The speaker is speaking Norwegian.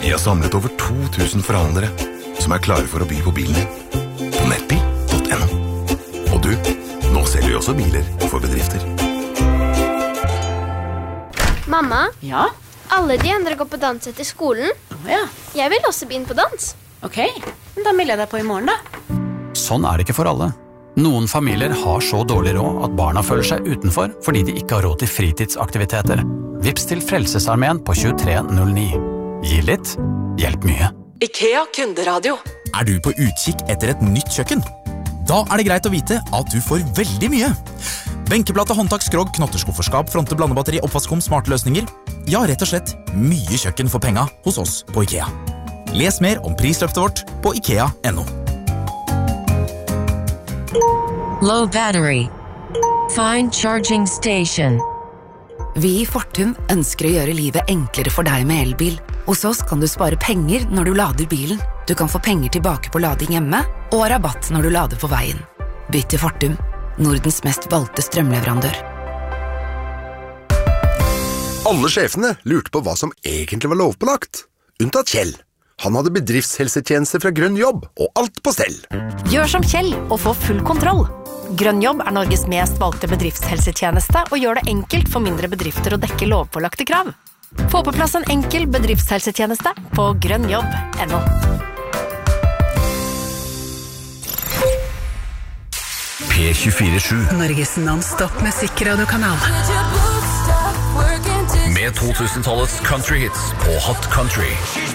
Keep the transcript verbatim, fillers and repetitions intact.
Vi har samlet over to tusen forhandlere som er klare for å by på bilen din på nettbil punktum no. Og du, nå selger vi også biler for bedrifter. Mamma? Ja? Alle de andre går på dans etter skolen. Ja. Jeg vil også begynne på dans. Ok, da melder jeg deg på i morgen da. Sånn er det ikke for alle. Noen familier har så dårlig råd at barna føler seg utenfor fordi de ikke har råd til fritidsaktiviteter. Vips til Frelsesarmeen på tjuetre null ni. Gi litt, hjelp mye. IKEA Kunderadio. Er du på utkikk etter et nytt kjøkken? Da er det greit å vite at du får veldig mye. Benkeplate, håndtak, skrog, knotterskufferskap, fronte, blandebatteri, oppvaskkom, smarte løsninger. Ja, rett og slett mye kjøkken for penga hos oss på IKEA. Les mer om prisløftet vårt på ikea punktum no. Low battery. Find charging station. Vi i Fortum ønsker å gjøre livet enklere for deg med elbil. Hos oss kan du spare penger når du lader bilen. Du kan få penger tilbake på lading hjemme, og rabatt når du lader på veien. Bytt til Fortum, Nordens mest valgte strømleverandør. Alle sjefene lurte på hva som egentlig var lovpålagt. Unntatt Kjell. Han hadde bedriftshelsetjeneste fra Grønn Jobb, og alt på stell. Gjør som Kjell og få full kontroll. Grønn Jobb er Norges mest valgte bedriftshelsetjeneste og gjør det enkelt for mindre bedrifter å dekke lovpålagte krav. Få på plass en enkel bedriftshelsetjeneste på grønnjobb punktum no. P tjuefire sju. Norges non-stop musikkradiokanal. Med to tusen-tallets country hits på Hot Country.